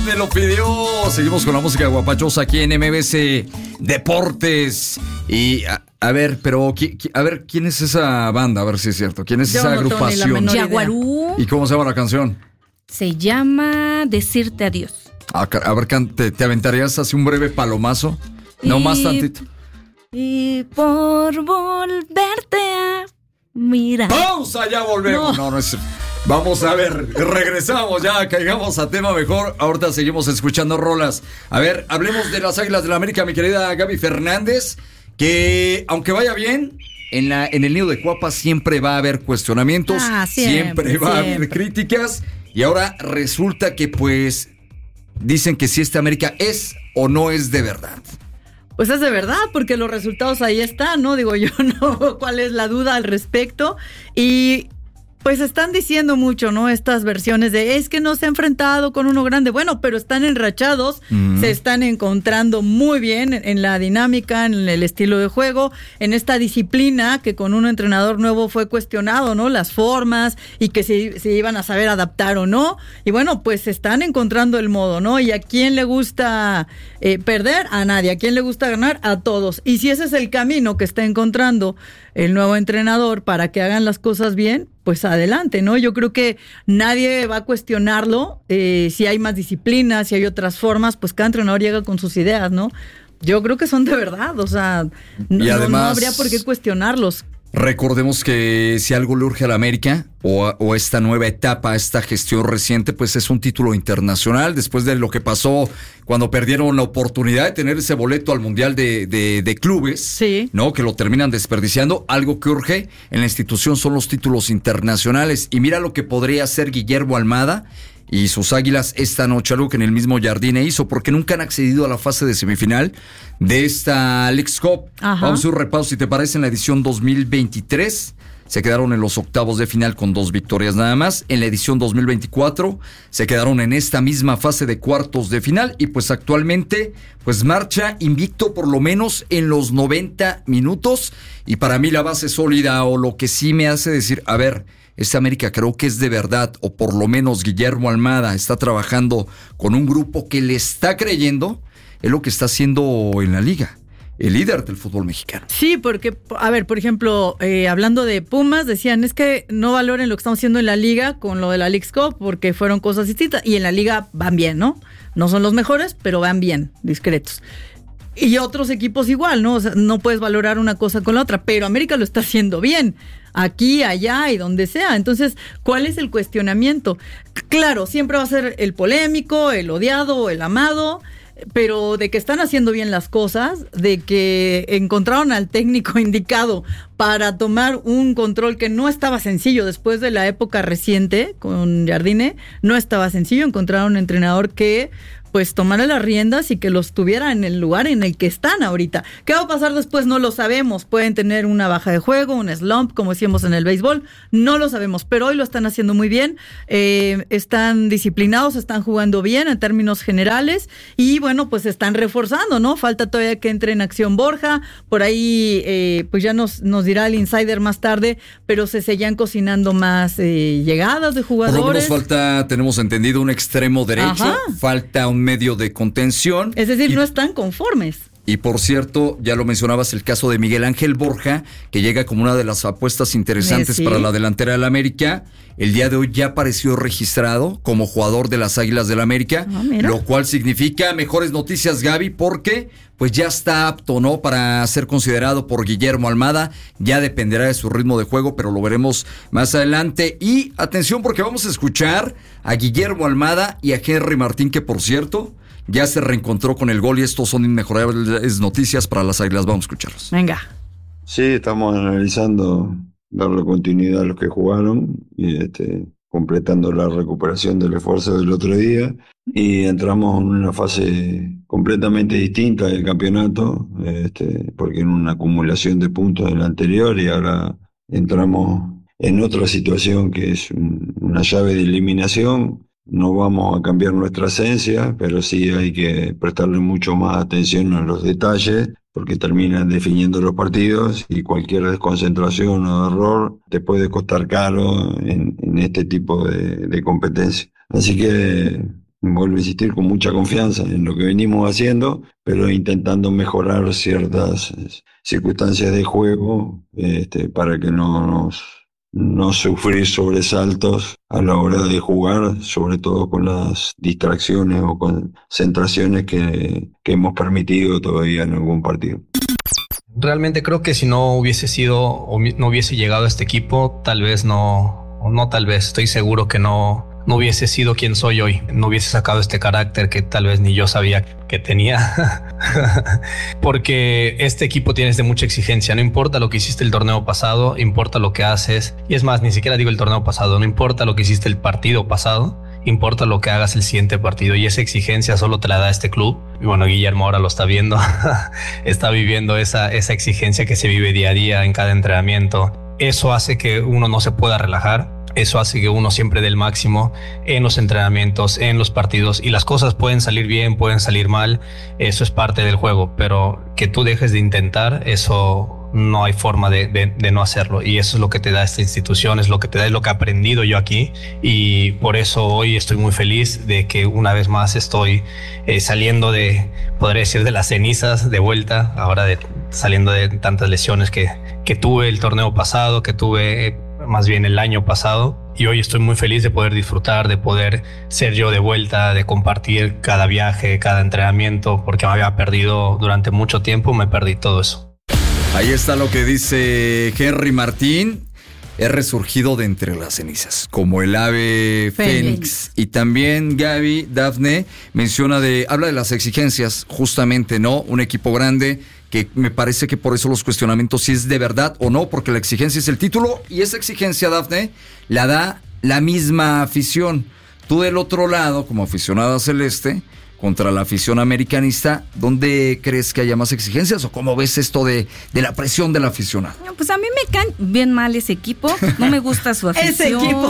me lo pidió. Seguimos con la música guapachosa aquí en MBC Deportes. Y a ver, pero a ver, ¿quién es esa banda? A ver si es cierto. ¿Quién es esa agrupación? Yaguarú. ¿Y cómo se llama la canción? Se llama Decirte Adiós. A ver, ¿te aventarías así un breve palomazo? No más tantito. Y por volverte a mirar. ¡Pausa! Ya volvemos. No es cierto. Vamos a ver, regresamos ya, caigamos a tema mejor. Ahorita seguimos escuchando rolas. A ver, hablemos de las Águilas del la América, mi querida Gaby Fernández. Que aunque vaya bien, en el nido de Cuapa siempre va a haber cuestionamientos. Siempre va a haber críticas. Y ahora resulta que pues dicen que si América es o no es de verdad. Pues es de verdad, porque los resultados ahí están, ¿no? Digo yo, no, ¿cuál es la duda al respecto? Y pues están diciendo mucho, ¿no? Estas versiones de, es que no se ha enfrentado con uno grande. Bueno, pero están enrachados, se están encontrando muy bien en la dinámica, en el estilo de juego, en esta disciplina que con un entrenador nuevo fue cuestionado, ¿no? Las formas y que se iban a saber adaptar o no. Y bueno, pues están encontrando el modo, ¿no? ¿Y a quién le gusta perder? A nadie. ¿A quién le gusta ganar? A todos. Y si ese es el camino que está encontrando el nuevo entrenador para que hagan las cosas bien, pues adelante, ¿no? Yo creo que nadie va a cuestionarlo, si hay más disciplina, si hay otras formas, pues cada entrenador llega con sus ideas, ¿no? Yo creo que son de verdad, o sea, además, no habría por qué cuestionarlos. Recordemos que si algo le urge a la América o esta nueva etapa, esta gestión reciente, pues es un título internacional después de lo que pasó cuando perdieron la oportunidad de tener ese boleto al Mundial de Clubes, sí, ¿no? Que lo terminan desperdiciando. Algo que urge en la institución son los títulos internacionales. Y mira lo que podría hacer Guillermo Almada y sus Águilas esta noche, algo que en el mismo Jardine hizo, porque nunca han accedido a la fase de semifinal de esta Leagues Cup. Ajá. Vamos a un repaso, si te parece, en la edición 2023 se quedaron en los octavos de final con 2 victorias nada más. En la edición 2024 se quedaron en esta misma fase de cuartos de final y pues actualmente pues marcha invicto por lo menos en los 90 minutos. Y para mí la base sólida o lo que sí me hace decir, a ver, esta América creo que es de verdad, o por lo menos Guillermo Almada está trabajando con un grupo que le está creyendo, es lo que está haciendo en la liga, el líder del fútbol mexicano. Sí, porque, a ver, por ejemplo, hablando de Pumas, decían, es que no valoren lo que estamos haciendo en la liga con lo de la Leagues Cup, porque fueron cosas distintas, y en la liga van bien, ¿no? No son los mejores, pero van bien, discretos. Y otros equipos igual, ¿no? O sea, no puedes valorar una cosa con la otra, pero América lo está haciendo bien, aquí, allá y donde sea. Entonces, ¿cuál es el cuestionamiento? Claro, siempre va a ser el polémico, el odiado, el amado, pero de que están haciendo bien las cosas, de que encontraron al técnico indicado para tomar un control que no estaba sencillo después de la época reciente con Jardine, no estaba sencillo encontrar un entrenador que pues tomara las riendas y que los tuviera en el lugar en el que están ahorita. ¿Qué va a pasar después? No lo sabemos. Pueden tener una baja de juego, un slump, como decíamos en el béisbol. No lo sabemos, pero hoy lo están haciendo muy bien. Están disciplinados, están jugando bien en términos generales y bueno, pues están reforzando, ¿no? Falta todavía que entre en acción Borja. Por ahí, pues ya nos dirá el insider más tarde, pero se seguían cocinando más llegadas de jugadores. Por lo menos falta, tenemos entendido, un extremo derecho. Ajá. Falta un medio de contención. Es decir, no están conformes. Y por cierto, ya lo mencionabas, el caso de Miguel Ángel Borja, que llega como una de las apuestas interesantes para la delantera del América. El día de hoy ya apareció registrado como jugador de las Águilas del América, lo cual significa mejores noticias, Gaby, porque pues ya está apto, ¿no?, para ser considerado por Guillermo Almada. Ya dependerá de su ritmo de juego, pero lo veremos más adelante. Y atención, porque vamos a escuchar a Guillermo Almada y a Henry Martín, que por cierto ya se reencontró con el gol, y estos son inmejorables noticias para las Águilas. Vamos a escucharlos. Venga. Sí, estamos analizando darle continuidad a los que jugaron y completando la recuperación del esfuerzo del otro día, y entramos en una fase completamente distinta del campeonato, porque en una acumulación de puntos del anterior, y ahora entramos en otra situación que es una llave de eliminación. No vamos a cambiar nuestra esencia, pero sí hay que prestarle mucho más atención a los detalles, porque terminan definiendo los partidos y cualquier desconcentración o error te puede costar caro en este tipo de competencia. Así que vuelvo a insistir, con mucha confianza en lo que venimos haciendo, pero intentando mejorar ciertas circunstancias de juego para que no sufrir sobresaltos a la hora de jugar, sobre todo con las distracciones o concentraciones que hemos permitido todavía en algún partido. Realmente creo que si no hubiese sido o no hubiese llegado a este equipo, tal vez estoy seguro que no hubiese sido quien soy hoy, no hubiese sacado este carácter que tal vez ni yo sabía que tenía, porque este equipo tiene de mucha exigencia, no importa lo que hiciste el torneo pasado, importa lo que haces, y es más, ni siquiera digo el torneo pasado, no importa lo que hiciste el partido pasado, importa lo que hagas el siguiente partido, y esa exigencia solo te la da este club. Y bueno, Guillermo ahora lo está viendo, está viviendo esa exigencia que se vive día a día en cada entrenamiento. Eso hace que uno no se pueda relajar, eso hace que uno siempre dé el máximo en los entrenamientos, en los partidos, y las cosas pueden salir bien, pueden salir mal, eso es parte del juego, pero que tú dejes de intentar, eso no hay forma de no hacerlo, y eso es lo que te da esta institución, es lo que te da, es lo que he aprendido yo aquí, y por eso hoy estoy muy feliz de que una vez más estoy saliendo podría decir, de las cenizas de vuelta, ahora saliendo de tantas lesiones que tuve el torneo pasado, que tuve más bien el año pasado, y hoy estoy muy feliz de poder disfrutar, de poder ser yo de vuelta, de compartir cada viaje, cada entrenamiento, porque me había perdido durante mucho tiempo, me perdí todo eso. Ahí está lo que dice Henry Martín. He resurgido de entre las cenizas, como el ave fénix. Y también Gaby, Dafne, habla de las exigencias, justamente, ¿no? Un equipo grande, que me parece que por eso los cuestionamientos, si es de verdad o no, porque la exigencia es el título, y esa exigencia, Dafne, la da la misma afición. Tú del otro lado, como aficionada celeste, contra la afición americanista, ¿dónde crees que haya más exigencias o cómo ves esto de la presión del aficionado? No, pues a mí me cae bien mal ese equipo, no me gusta su afición. Ese equipo.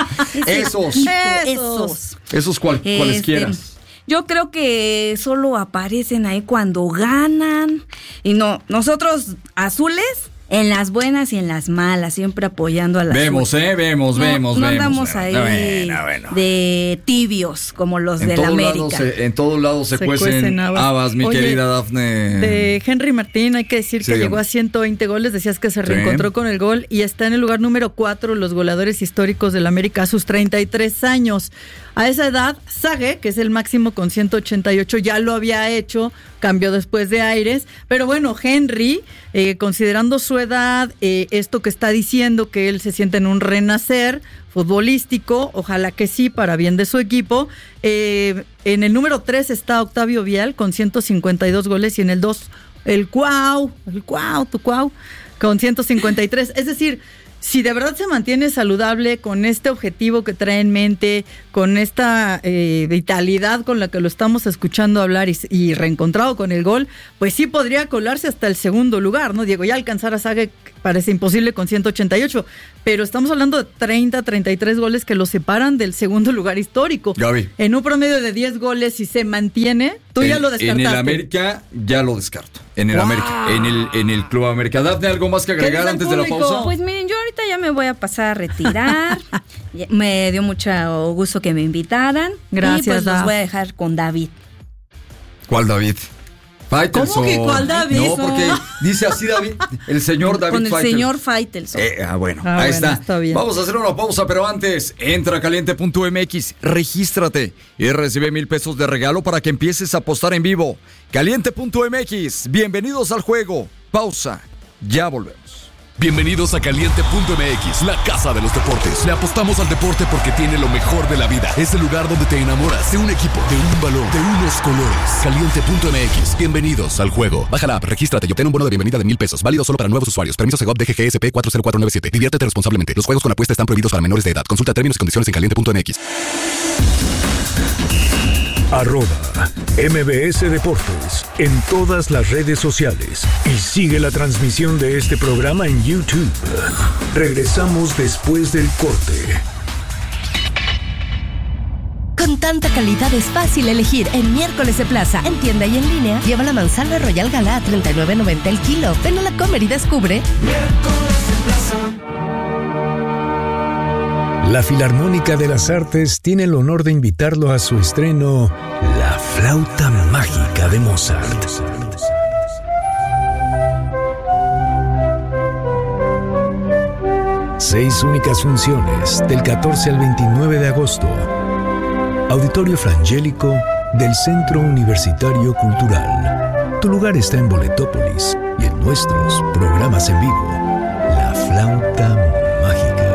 Esos cualesquieras. Yo creo que solo aparecen ahí cuando ganan, y no, nosotros azules, en las buenas y en las malas, siempre apoyando a las Vemos. No andamos ahí de tibios como los de la América. En todos lados se cuecen habas, mi querida Dafne. De Henry Martín hay que decir que llegó a 120 goles, decías que se reencontró con el gol y está en el lugar número 4 los goleadores históricos del América a sus 33 años. A esa edad, Sague, que es el máximo con 188, ya lo había hecho, cambió después de aires, pero bueno, Henry, considerando su edad, esto que está diciendo, que él se siente en un renacer futbolístico, ojalá que sí, para bien de su equipo. En el número 3 está Octavio Vial con 152 goles y en el 2 el Cuau, con 153, es decir, si de verdad se mantiene saludable con este objetivo que trae en mente, con esta vitalidad con la que lo estamos escuchando hablar y reencontrado con el gol, pues sí podría colarse hasta el segundo lugar, ¿no? Diego, ya alcanzar a Sague parece imposible con 188, pero estamos hablando de 33 goles que lo separan del segundo lugar histórico. Gaby. En un promedio de 10 goles, si se mantiene, tú ya lo descartaste. En el América ya lo descarto. En el América, en el Club América. Dafne, ¿algo más que agregar antes de la pausa? Pues miren, yo ahorita ya me voy a pasar a retirar. Me dio mucho gusto que me invitaran. Gracias, y pues los voy a dejar con David. ¿Cuál David? Faitelson. ¿Cómo que cuál David? No, porque dice así David, el señor David Faitelson. Con el señor Faitelson. Faitelson. Ahí está. Bien. Vamos a hacer una pausa, pero antes, entra a caliente.mx, regístrate y recibe $1,000 de regalo para que empieces a apostar en vivo. Caliente.mx, bienvenidos al juego. Pausa, ya volvemos. Bienvenidos a Caliente.mx, la casa de los deportes. Le apostamos al deporte porque tiene lo mejor de la vida. Es el lugar donde te enamoras de un equipo, de un balón, de unos colores. Caliente.mx, bienvenidos al juego. Baja la app, regístrate y obtén un bono de bienvenida de $1,000. Válido solo para nuevos usuarios. Permiso Segov DGGSP 40497. Diviértete responsablemente. Los juegos con apuesta están prohibidos para menores de edad. Consulta términos y condiciones en Caliente.mx. @MBS Deportes en todas las redes sociales y sigue la transmisión de este programa en YouTube. Regresamos después del corte. Con tanta calidad es fácil elegir en Miércoles de Plaza. En tienda y en línea, lleva la manzana Royal Gala a $39.90 el kilo. Ven a la Comer y descubre. Miércoles de Plaza. La Filarmónica de las Artes tiene el honor de invitarlo a su estreno, La Flauta Mágica de Mozart. Seis únicas funciones del 14 al 29 de agosto. Auditorio Frangélico del Centro Universitario Cultural. Tu lugar está en Boletópolis y en nuestros programas en vivo. La Flauta Mágica.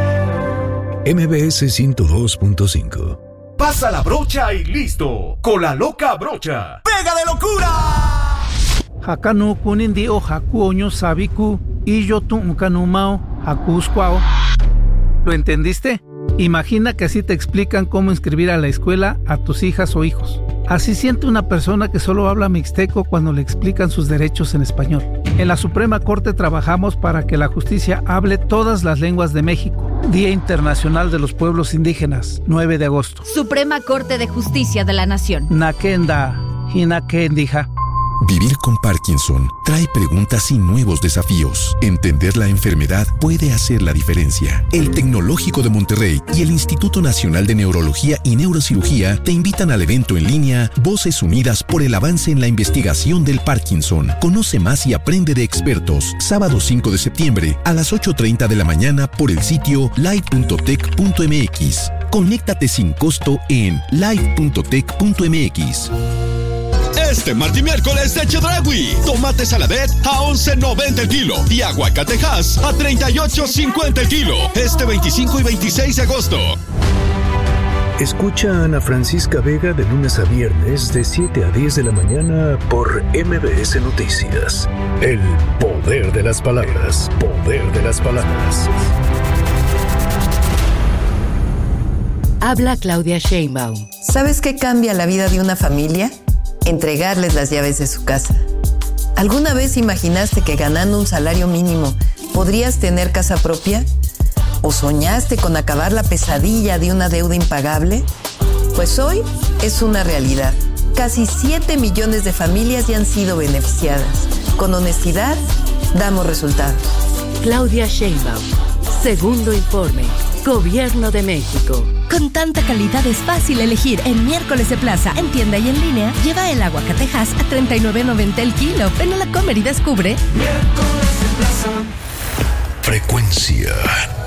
MBS 102.5. Pasa la brocha y listo. Con la loca brocha. ¡Pega de locura! Hakanu kunindi o haku oño sabiku y yo tu unkanumao haku squao. ¿Lo entendiste? Imagina que así te explican cómo inscribir a la escuela a tus hijas o hijos. Así siente una persona que solo habla mixteco cuando le explican sus derechos en español. En la Suprema Corte trabajamos para que la justicia hable todas las lenguas de México. Día Internacional de los Pueblos Indígenas, 9 de agosto. Suprema Corte de Justicia de la Nación. Nakenda, Hinakendija. Vivir con Parkinson trae preguntas y nuevos desafíos. Entender la enfermedad puede hacer la diferencia. El Tecnológico de Monterrey y el Instituto Nacional de Neurología y Neurocirugía te invitan al evento en línea Voces Unidas por el Avance en la Investigación del Parkinson. Conoce más y aprende de expertos. Sábado 5 de septiembre a las 8:30 de la mañana por el sitio live.tech.mx. Conéctate sin costo en live.tech.mx. Este martes y miércoles de Chedraui, tomate saladet a $11.90 el kilo y aguacatejas a $38.50 el kilo. Este 25 y 26 de agosto. Escucha a Ana Francisca Vega de lunes a viernes de 7 a 10 de la mañana por MBS Noticias. El poder de las palabras. Poder de las palabras. Habla Claudia Sheinbaum. ¿Sabes qué cambia la vida de una familia? Entregarles las llaves de su casa. ¿Alguna vez imaginaste que ganando un salario mínimo podrías tener casa propia? ¿O soñaste con acabar la pesadilla de una deuda impagable? Pues hoy es una realidad. Casi 7 millones de familias ya han sido beneficiadas. Con honestidad, damos resultados. Claudia Sheinbaum. Segundo informe. Gobierno de México. Con tanta calidad es fácil elegir. En Miércoles de Plaza, en tienda y en línea, lleva el aguacatejas a $39.90 el kilo. Ven a la Comer y descubre. Miércoles de Plaza. Frecuencia